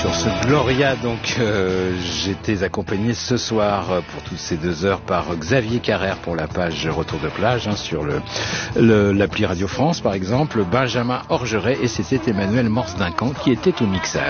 Sur ce Gloria, donc, j'étais accompagné ce soir pour toutes ces 2 heures par Xavier Carrère pour la page Retour de plage, sur l'appli Radio France par exemple, Benjamin Orgeret, et c'était Emmanuel Morse-Duncan qui était au mixage.